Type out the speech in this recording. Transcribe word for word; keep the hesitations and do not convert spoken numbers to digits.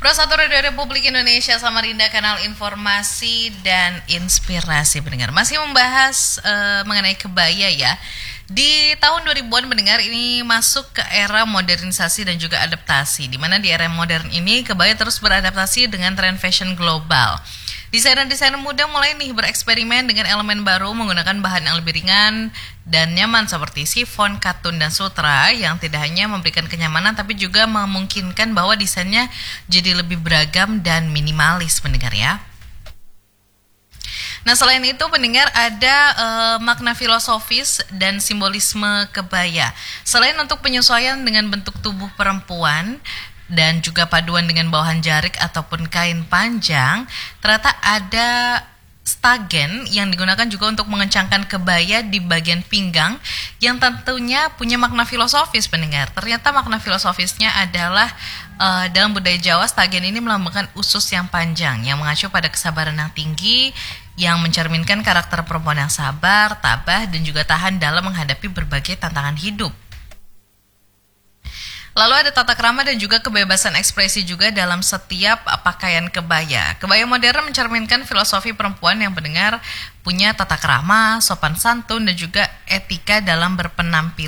Pro satu Radio Republik Indonesia Samarinda, kanal informasi dan inspirasi pendengar. Masih membahas uh, mengenai kebaya ya. Di tahun dua ribuan mendengar ini masuk ke era modernisasi dan juga adaptasi, di mana di era modern ini kebaya terus beradaptasi dengan tren fashion global. Desainer-desainer muda mulai nih bereksperimen dengan elemen baru menggunakan bahan yang lebih ringan dan nyaman seperti chiffon, katun, dan sutra yang tidak hanya memberikan kenyamanan tapi juga memungkinkan bahwa desainnya jadi lebih beragam dan minimalis pendengar ya. Nah, selain itu pendengar ada uh, makna filosofis dan simbolisme kebaya. Selain untuk penyesuaian dengan bentuk tubuh perempuan dan juga paduan dengan bawahan jarik ataupun kain panjang, ternyata ada stagen yang digunakan juga untuk mengencangkan kebaya di bagian pinggang yang tentunya punya makna filosofis pendengar. Ternyata makna filosofisnya adalah uh, dalam budaya Jawa, stagen ini melambangkan usus yang panjang yang mengacu pada kesabaran yang tinggi yang mencerminkan karakter perempuan yang sabar, tabah, dan juga tahan dalam menghadapi berbagai tantangan hidup. Lalu ada tata krama dan juga kebebasan ekspresi juga dalam setiap pakaian kebaya. Kebaya modern mencerminkan filosofi perempuan yang pendengar punya tata krama, sopan santun, dan juga etika dalam berpenampilan.